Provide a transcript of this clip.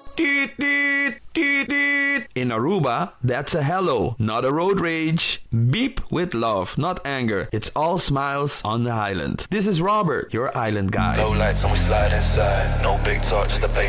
Toot, toot, toot, toot. In Aruba, that's a hello, not a road rage. Beep with love, not anger. It's all smiles on the island. This is Robert, your island guy. Low lights and we slide inside. No big talk, just a bass.